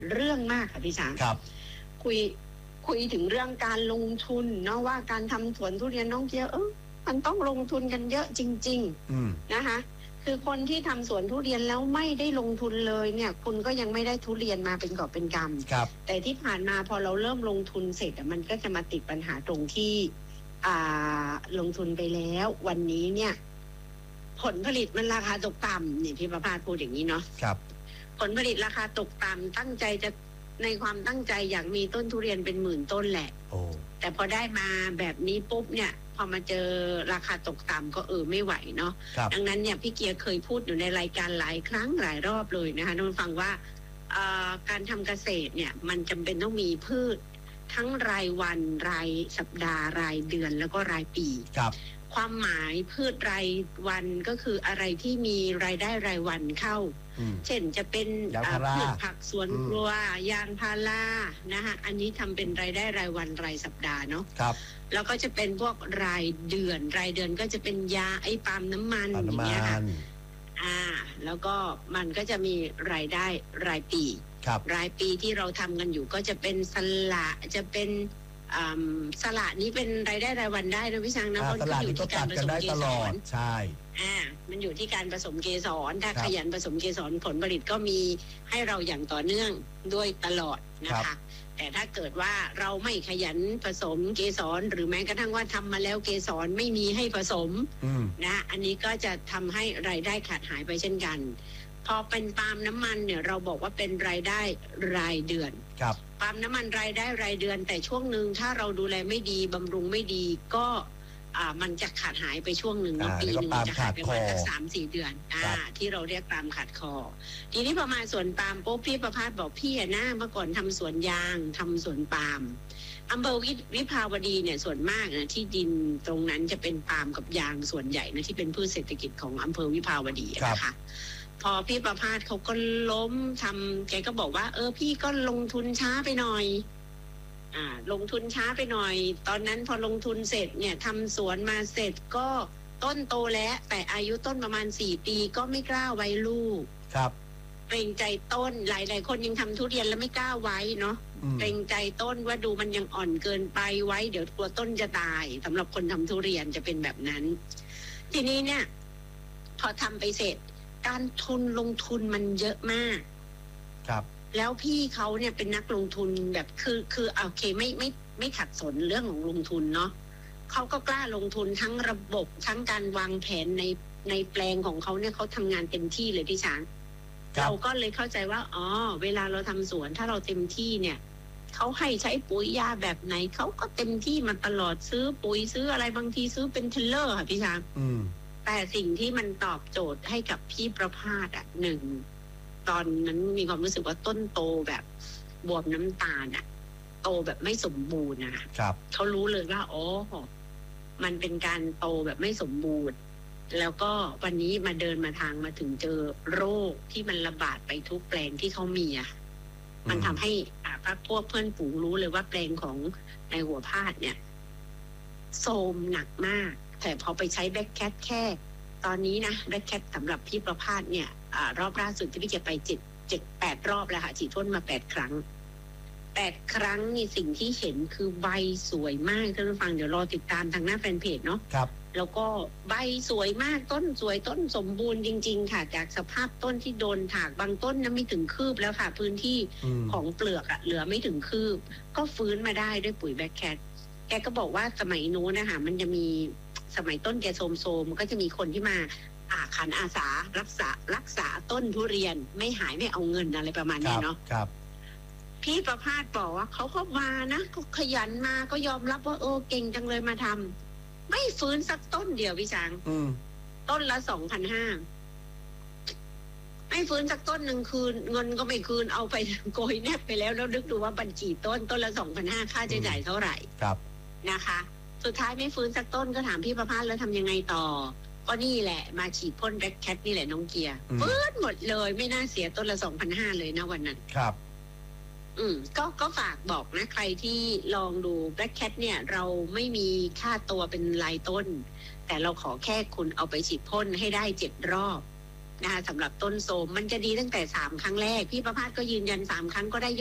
เรื่องมากค่ะพี่ช้างครับคุยถึงเรื่องการลงทุนเนาะว่าการทำสวนทุเรียนน้องเกียวมันต้องลงทุนกันเยอะจริงๆนะคะคือคนที่ทำสวนทุเรียนแล้วไม่ได้ลงทุนเลยเนี่ยคุณก็ยังไม่ได้ทุเรียนมาเป็นกอบเป็นกำแต่ที่ผ่านมาพอเราเริ่มลงทุนเสร็จมันก็จะมาติดปัญหาตรงที่ลงทุนไปแล้ววันนี้เนี่ยผลผลิตมันราคาตกต่ำเนี่ยพี่ประภาสพูดอย่างนี้เนาะผลผลิตราคาตกต่ำตั้งใจจะในความตั้งใจอยากมีต้นทุเรียนเป็นหมื่นต้นแหละแต่พอได้มาแบบนี้ปุ๊บเนี่ยพอมาเจอราคาตกต่ำก็ไม่ไหวเนาะดังนั้นเนี่ยพี่เกียร์เคยพูดอยู่ในรายการหลายครั้งหลายรอบเลยนะคะท่านฟังว่าการทำเกษตรเนี่ยมันจำเป็นต้องมีพืชทั้งรายวันรายสัปดาห์รายเดือนแล้วก็รายปีความหมายพืชรายวันก็คืออะไรที่มีรายได้รายวันเข้าเช่นจะเป็นพืชผักสวนครัวยางพารานะคะอันนี้ทำเป็นรายได้รายวันรายสัปดาห์เนาะแล้วก็จะเป็นพวกรายเดือนก็จะเป็นยาปาล์มน้ำมันอย่างเงี้ยค่ะแล้วก็มันก็จะมีรายได้รายปีรายปีที่เราทำกันอยู่ก็จะเป็นสละจะเป็นสละนี้เป็นรายได้รายวันได้นะพี่ช้างนะเพราะมันอยู่ที่การผสมเกสรใช่มันอยู่ที่การผสมเกสรถ้าขยันผสมเกสรผลผลิตก็มีให้เราอย่างต่อเนื่องด้วยตลอดนะคะแต่ถ้าเกิดว่าเราไม่ขยันผสมเกสรหรือแม้กระทั่งว่าทำมาแล้วเกสรไม่มีให้ผสมนะอันนี้ก็จะทำให้รายได้ขาดหายไปเช่นกันพอเป็นปาล์มน้ำมันเนี่ยเราบอกว่าเป็นรายได้รายเดือนปาล์มน้ำมันรายได้รายเดือนแต่ช่วงหนึ่งถ้าเราดูแลไม่ดีบำรุงไม่ดีก็มันจะขาดหายไปช่วงหนึ่งปีหนึ่งจะขาดไปประมาณสัก 3-4 เดือนที่เราเรียกปาล์มขาดคอทีนี้ประมาณสวนปาล์มปุ๊บพี่ประภาสบอกพี่เมื่อก่อนทำสวนยางทำสวนปาล์มอำเภอวิภาวดีเนี่ยส่วนมากนะที่ดินตรงนั้นจะเป็นปาล์มกับยางส่วนใหญ่นะที่เป็นพืชเศรษฐกิจของอำเภอวิภาวดีนะคะพอพี่ประภาสเขาก็ล้มทำแกก็บอกว่าพี่ก็ลงทุนช้าไปหน่อยลงทุนช้าไปหน่อยตอนนั้นพอลงทุนเสร็จเนี่ยทำสวนมาเสร็จก็ต้นโตแล้วแต่อายุต้นประมาณ4 ปีก็ไม่กล้าไว้ลูกเกรงใจต้นหลายคนยังทำทุเรียนแล้วไม่กล้าไว้เนาะเกรงใจต้นว่าดูมันยังอ่อนเกินไปไว้เดี๋ยวกลัวต้นจะตายสำหรับคนทำทุเรียนจะเป็นแบบนั้นทีนี้เนี่ยพอทำไปเสร็จการลงทุนมันเยอะมากแล้วพี่เขาเนี่ยเป็นนักลงทุนแบบคือโอเคไม่ขัดสนเรื่องของลงทุนเนาะเขาก็กล้าลงทุนทั้งระบบทั้งการวางแผนในแปลงของเขาเนี่ยเขาทำงานเต็มที่เลยพี่ช้างเราก็เลยเข้าใจว่าเวลาเราทำสวนถ้าเราเต็มที่เนี่ยเขาให้ใช้ปุ๋ยยาแบบไหนเขาก็เต็มที่มาตลอดซื้อปุ๋ยซื้ออะไรบางทีซื้อเป็นเทรลเลอร์ค่ะพี่ช้างแต่สิ่งที่มันตอบโจทย์ให้กับพี่ประภาสหนึ่งตอนนั้นมีความรู้สึกว่าต้นโตแบบบวมน้ำตาลโตแบบไม่สมบูรณ์นะครับเขารู้เลยว่ามันเป็นการโตแบบไม่สมบูรณ์แล้วก็วันนี้มาเดินมาทางมาถึงเจอโรคที่มันระบาดไปทุกแปลงที่เขามีมันทำให้พวกเพื่อนฝูงรู้เลยว่าแปลงของนายหัวพาดเนี่ยโทรมหนักมากแต่พอไปใช้แบ็คแคทแค่ตอนนี้นะแบ็คแคทสำหรับพี่ประภาสเนี่ยรอบล่าสุดที่พี่จะไป7-8 รอบแล้วค่ะฉีดพ่นมา8 ครั้งนี่สิ่งที่เห็นคือใบสวยมากท่านผู้ฟังเดี๋ยวรอติดตามทางหน้าแฟนเพจเนาะแล้วก็ใบสวยมากต้นสวยต้นสมบูรณ์จริงๆค่ะจากสภาพต้นที่โดนถากบางต้นนั้นไม่ถึงคืบแล้วค่ะพื้นที่ของเปลือกเหลือไม่ถึงคืบก็ฟื้นมาได้ด้วยปุ๋ยแบ็คแคทแกก็บอกว่าสมัยโน้นนะคะมันจะมีสมัยต้นแกโซมก็จะมีคนที่มาขันอาสารักษาต้นทุเรียนไม่หายไม่เอาเงินอะไรประมาณนี้เนาะพี่ประภาสบอกว่าเขาก็มานะก็ขยันมาก็ยอมรับว่าเก่งจังเลยมาทำไม่ฟื้นสักต้นเดียวพี่ช้างต้นละ 2,500 ไม่ฟื้นสักต้นหนึ่งคืนเงินก็ไม่คืนเอาไปโกยแนบไปแล้วนึกดูว่าบัญชีต้นละ 2,500 ค่าใช้จ่ายเท่าไหร่นะคะสุดท้ายไม่ฟื้นสักต้นก็ถามพี่ประภาสแล้วทำยังไงต่อก็นี่แหละมาฉีดพ่นแบ็คแคทนี่แหละน้องเกียร์ฟื้นหมดเลยไม่น่าเสียต้นละ 2,500 เลยนะวันนั้นก็ฝากบอกนะใครที่ลองดูแบล็คแคทเนี่ยเราไม่มีค่าตัวเป็นรายต้นแต่เราขอแค่คุณเอาไปฉีดพ่นให้ได้7 รอบนะคะสำหรับต้นโสมมันจะดีตั้งแต่3 ครั้งแรกพี่ประภาสก็ยืนยัน3 ครั้งก็ได้